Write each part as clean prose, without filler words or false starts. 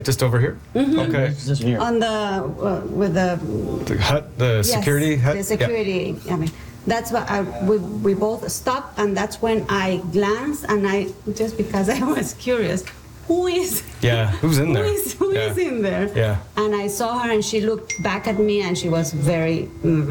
Just over here? Mm-hmm. Okay. Just here. On the, with the... The hut, the security hut? the security, I mean, that's what we both stopped, and that's when I glanced, and just because I was curious, who's in there? Who is in there? Yeah. And I saw her, and she looked back at me, and she was very,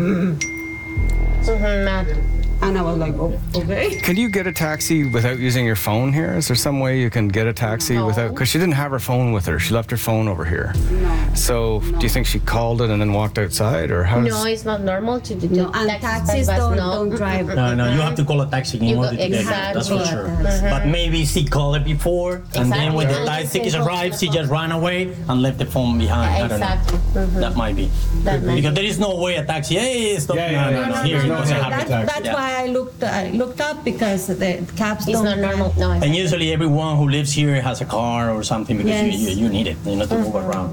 mad. and I was like, oh, okay. Can you get a taxi without using your phone here? Is there some way you can get a taxi without? Because she didn't have her phone with her. She left her phone over here. No. So do you think she called it and then walked outside, or how? No, it's not normal to do. No, and taxis don't drive. No, you have to call a taxi in order to get it. That's for sure. But maybe she called it before, and then when the taxi arrived, she just ran away and left the phone behind. Exactly. I don't know. That might be. Because there is no way a taxi, hey, stop. No. Here, it doesn't happen. That's why I looked up, because the cabs It's don't not normal. No, And usually everyone who lives here has a car or something because Yes. you need it, to move around.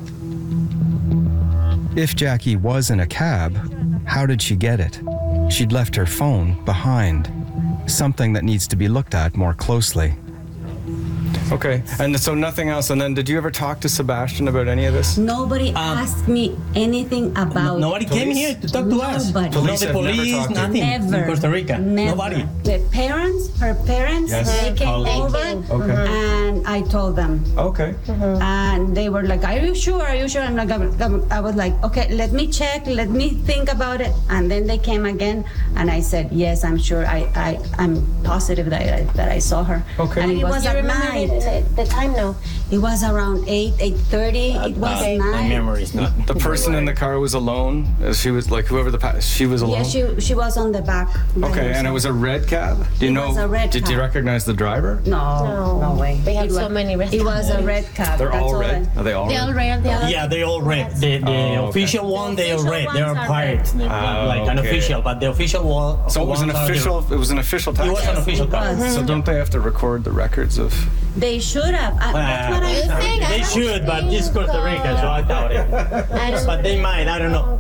If Jackie was in a cab, how did she get it? She'd left her phone behind, something that needs to be looked at more closely. Okay, and so nothing else. And then did you ever talk to Sebastian about any of this? Nobody asked me anything about. Nobody came here to talk to us. Nobody. Police the have never police, talked to you? nothing. Never. In Costa Rica. Never. Nobody. The parents, her parents, Yes. they came over, Okay. and I told them, Okay. and they were like, "Are you sure? Are you sure?" And I was like, "Okay, let me check. Let me think about it." And then they came again, and I said, "Yes, I'm sure. I'm positive that I saw her." Okay. And it was you at remember night. the time now? It was around 8:30. It was My night. memory is not. The person in the car was alone. She was like she was alone. Yeah, she was on the back. by Okay, and it herself. was a red cab. Do you It know? was a red Did you cab. recognize the driver? No way. They have It so was- many red It was a red cab. They're That's all red. Are they all They red? all red. They all Yeah, they all red. The okay. official one, they are official red. They are ones are pirates. They're like okay. unofficial, but the official one. So it was an ones are the- official. It was an official taxi. It was an official car. was. So don't they have to record the records of? They should have. That's what I You said. think? They should, but it's Costa Rica, so I doubt it. But they might. I don't know.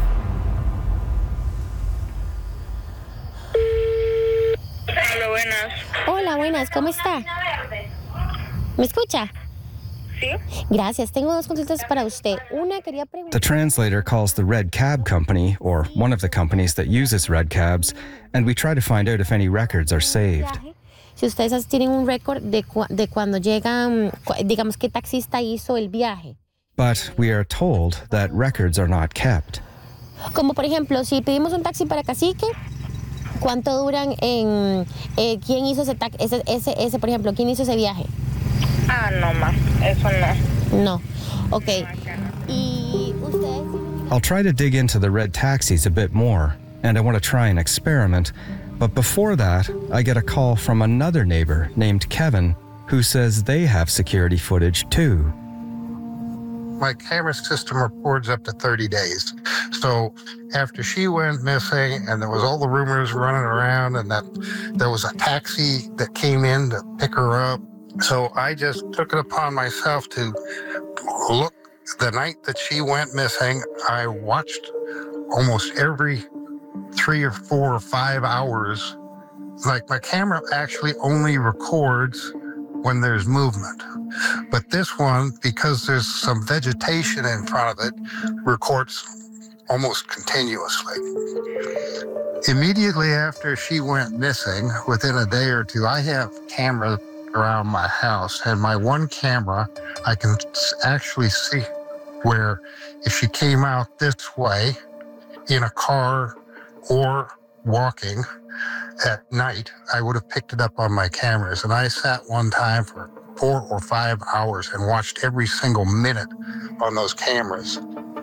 Hola, buenas. Hola, buenas, ¿cómo está? ¿Me escucha? ¿Sí? Gracias, tengo dos consultas para usted. Una quería The preguntar. translator calls the Red Cab Company, or one of the companies that uses red cabs, and we try to find out if any records are saved. Si ustedes tienen un récord de cuando llegan, digamos, qué taxista hizo el viaje. But we are told that records are not kept. Como por ejemplo, si pedimos un taxi para Cacique, ¿cuánto duran en quién hizo ese, por ejemplo, quién hizo ese viaje? Ah, no más. Eso no. No. Ok. Y ustedes. I'll try to dig into the red taxis a bit more, and I want to try an experiment. But before that, I get a call from another neighbor named Kevin, who says they have security footage too. My camera system records up to 30 days. So after she went missing and there was all the rumors running around and that there was a taxi that came in to pick her up. So I just took it upon myself to look. The night that she went missing, I watched almost every 3 or 4 or 5 hours. Like my camera actually only records when there's movement. But this one, because there's some vegetation in front of it, records almost continuously. Immediately after she went missing, within a day or two, I have cameras around my house, and my one camera, I can actually see where if she came out this way in a car or walking at night, I would have picked it up on my cameras. And I sat one time for 4 or 5 hours and watched every single minute on those cameras.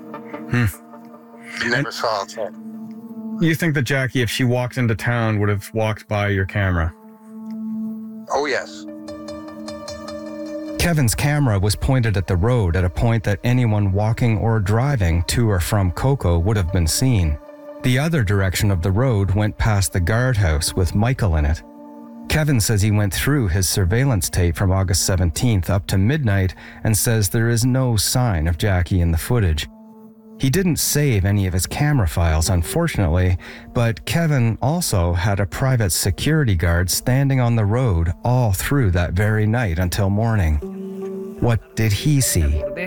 Never saw it. You think that Jackie, if she walked into town, would have walked by your camera? Oh, yes. Kevin's camera was pointed at the road at a point that anyone walking or driving to or from Coco would have been seen. The other direction of the road went past the guardhouse with Michael in it. Kevin says he went through his surveillance tape from August 17th up to midnight and says there is no sign of Jackie in the footage. He didn't save any of his camera files, unfortunately, but Kevin also had a private security guard standing on the road all through that very night until morning. What did he see?